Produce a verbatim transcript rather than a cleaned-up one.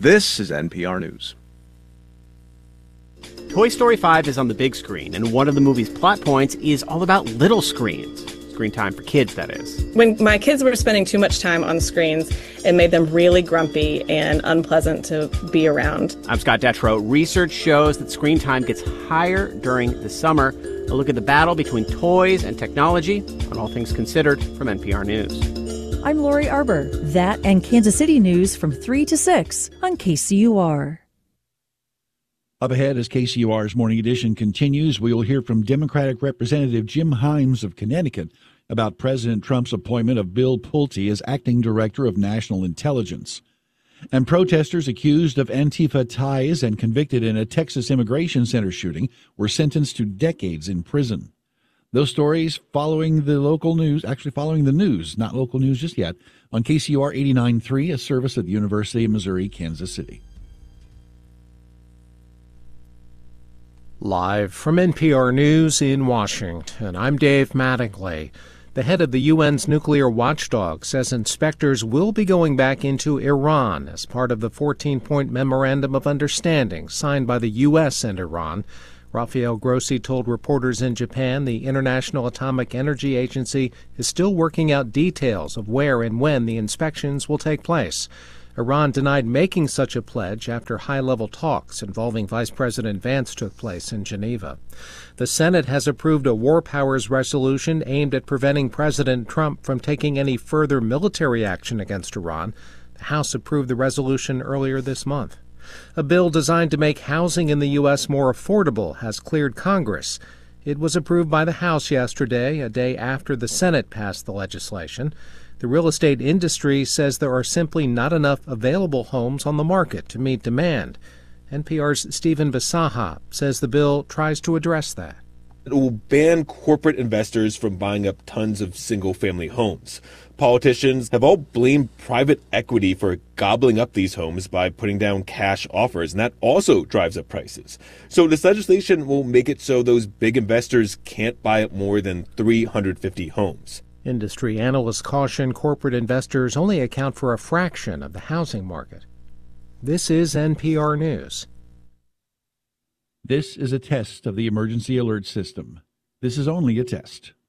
This is N P R News. Toy Story five is on the big screen, and one of the movie's plot points is all about little screens. Screen time for kids, that is. When my kids were spending too much time on screens, it made them really grumpy and unpleasant to be around. I'm Scott Detrow. Research shows that screen time gets higher during the summer. A look at the battle between toys and technology on All Things Considered from N P R News. I'm Lori Arbor. That and Kansas City news from three to six on K C U R. Up ahead, as K C U R's Morning Edition continues, we will hear from Democratic Representative Jim Himes of Connecticut about President Trump's appointment of Bill Pulte as acting director of national intelligence. And protesters accused of Antifa ties and convicted in a Texas immigration center shooting were sentenced to decades in prison. Those stories following the local news, actually following the news, not local news just yet, on K C U R eighty-nine point three, a service of the University of Missouri, Kansas City. Live from N P R News in Washington, I'm Dave Mattingly. The head of the U N's nuclear watchdog says inspectors will be going back into Iran as part of the fourteen-point memorandum of understanding signed by the U S and Iran. Rafael Grossi told reporters in Japan the International Atomic Energy Agency is still working out details of where and when the inspections will take place. Iran denied making such a pledge after high-level talks involving Vice President Vance took place in Geneva. The Senate has approved a war powers resolution aimed at preventing President Trump from taking any further military action against Iran. The House approved the resolution earlier this month. A bill designed to make housing in the U S more affordable has cleared Congress. It was approved by the House yesterday, a day after the Senate passed the legislation. The real estate industry says there are simply not enough available homes on the market to meet demand. N P R's Stephen Bisaha says the bill tries to address that. It will ban corporate investors from buying up tons of single-family homes. Politicians have all blamed private equity for gobbling up these homes by putting down cash offers, and that also drives up prices. So this legislation will make it so those big investors can't buy up more than three hundred fifty homes. Industry analysts caution corporate investors only account for a fraction of the housing market. This is N P R News. This is a test of the emergency alert system. This is only a test.